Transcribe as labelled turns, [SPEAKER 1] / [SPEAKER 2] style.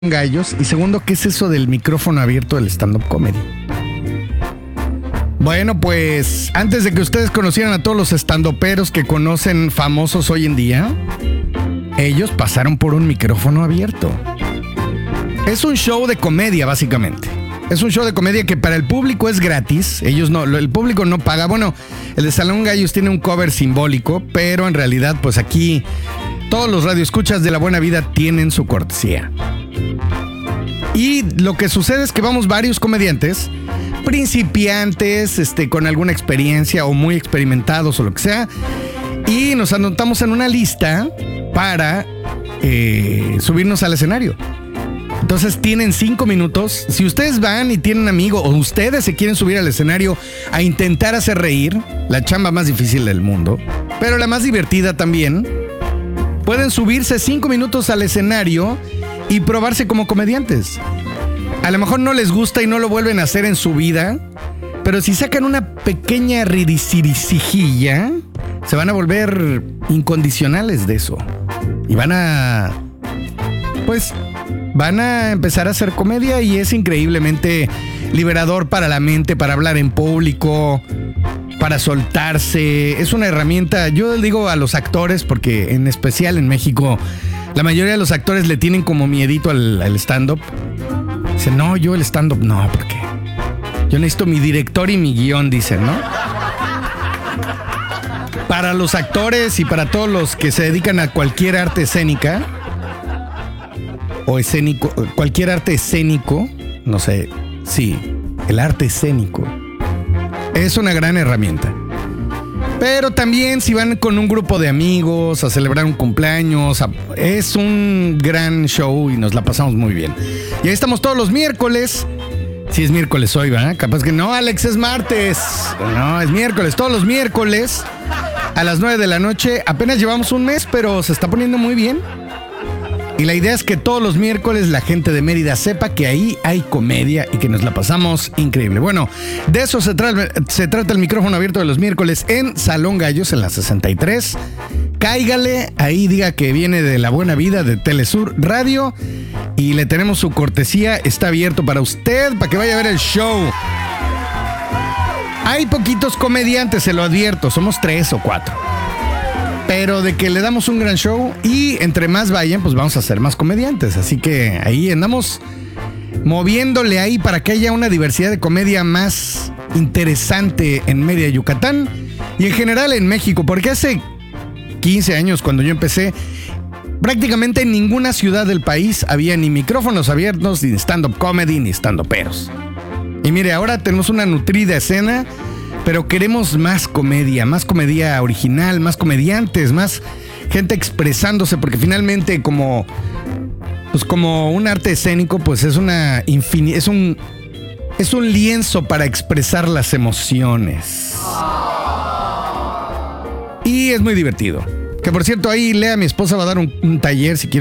[SPEAKER 1] gallos. Y segundo, ¿qué es eso del micrófono abierto del stand-up comedy? Bueno, pues antes de que ustedes conocieran a todos los estandoperos que conocen famosos hoy en día, ellos pasaron por un micrófono abierto. Es un show de comedia, básicamente. Es un show de comedia que para el público es gratis. Ellos no, el público no paga. Bueno, el de Salón Gallos tiene un cover simbólico, pero en realidad, pues aquí todos los radioescuchas de La Buena Vida tienen su cortesía. Y lo que sucede es que vamos varios comediantes, principiantes, con alguna experiencia o muy experimentados o lo que sea, y nos anotamos en una lista para subirnos al escenario. Entonces tienen 5 minutos. Si ustedes van y tienen un amigo o ustedes se quieren subir al escenario a intentar hacer reír, la chamba más difícil del mundo, pero la más divertida también, pueden subirse 5 minutos al escenario y probarse como comediantes. A lo mejor no les gusta y no lo vuelven a hacer en su vida, pero si sacan una pequeña ridicirijilla, se van a volver incondicionales de eso. Y van a empezar a hacer comedia, y es increíblemente liberador para la mente, para hablar en público, para soltarse. Es una herramienta. Yo digo a los actores, porque en especial en México la mayoría de los actores le tienen como miedito al stand-up. Dicen, no, yo el stand-up no, porque yo necesito mi director y mi guión, dicen, ¿no? Para los actores y para todos los que se dedican a cualquier arte escénica o escénico, cualquier arte escénico, no sé, sí, el arte escénico es una gran herramienta. Pero también si van con un grupo de amigos a celebrar un cumpleaños, es un gran show y nos la pasamos muy bien. Y ahí estamos todos los miércoles. Sí, es miércoles hoy, ¿verdad? Capaz que no, Alex, es martes. No, es miércoles, todos los miércoles a las 9 de la noche. Apenas llevamos un mes, pero se está poniendo muy bien. Y la idea es que todos los miércoles la gente de Mérida sepa que ahí hay comedia y que nos la pasamos increíble. Bueno, de eso se trata el micrófono abierto de los miércoles en Salón Gallos, en la 63. Cáigale, ahí diga que viene de La Buena Vida, de Telesur Radio, y le tenemos su cortesía. Está abierto para usted, para que vaya a ver el show. Hay poquitos comediantes, se lo advierto, somos 3 o 4. Pero de que le damos un gran show, y entre más vayan, pues vamos a ser más comediantes. Así que ahí andamos moviéndole ahí para que haya una diversidad de comedia más interesante en Mérida, Yucatán y en general en México. Porque hace 15 años, cuando yo empecé, prácticamente en ninguna ciudad del país había ni micrófonos abiertos, ni stand-up comedy, ni stand-uperos. Y mire, ahora tenemos una nutrida escena, pero queremos más comedia original, más comediantes, más gente expresándose, porque finalmente como un arte escénico, pues es un lienzo para expresar las emociones. Y es muy divertido. Que por cierto, ahí Lea, mi esposa, va a dar un taller si quiere